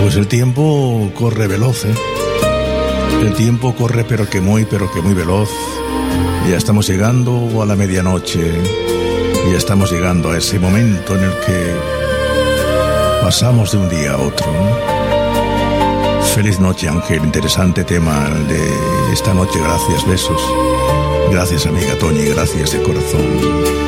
Pues el tiempo corre veloz, ¿eh? El tiempo corre pero que muy veloz. Ya estamos llegando a la medianoche. Ya estamos llegando a ese momento en el que pasamos de un día a otro. Feliz noche, Ángel. Interesante tema el de esta noche. Gracias, besos. Gracias, amiga Toñi. Gracias de corazón.